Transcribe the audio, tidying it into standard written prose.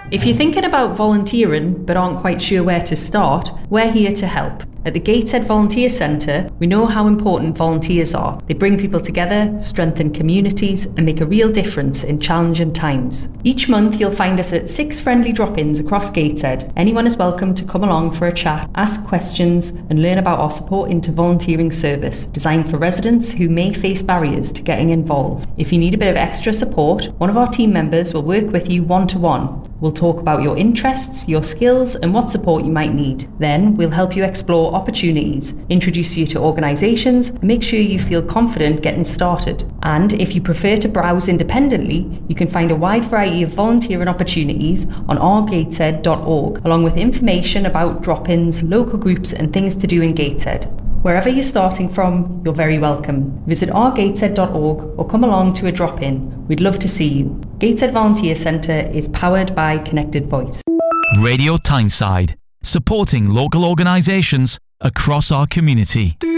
If you're thinking about volunteering but aren't quite sure where to start, we're here to help. At the Gateshead Volunteer Centre, we know how important volunteers are. They bring people together, strengthen communities, and make a real difference in challenging times. Each month, you'll find us at 6 friendly drop-ins across Gateshead. Anyone is welcome to come along for a chat, ask questions, and learn about our support into volunteering service, designed for residents who may face barriers to getting involved. If you need a bit of extra support, one of our team members will work with you one-to-one. We'll talk about your interests, your skills, and what support you might need. Then we'll help you explore opportunities, introduce you to organisations, and make sure you feel confident getting started. And if you prefer to browse independently, you can find a wide variety of volunteering opportunities on ourgateshead.org, along with information about drop-ins, local groups, and things to do in Gateshead. Wherever you're starting from, you're very welcome. Visit ourgateshead.org or come along to a drop-in. We'd love to see you. Gateshead Volunteer Centre is powered by Connected Voice. Radio Tyneside, supporting local organisations across our community.